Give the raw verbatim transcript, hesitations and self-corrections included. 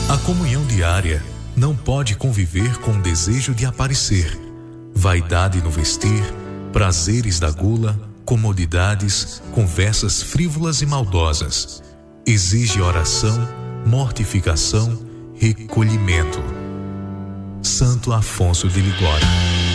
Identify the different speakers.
Speaker 1: A comunhão diária não pode conviver com o desejo de aparecer, vaidade no vestir, prazeres da gula, comodidades, conversas frívolas e maldosas. Exige oração, mortificação, recolhimento. Santo Afonso de Ligório.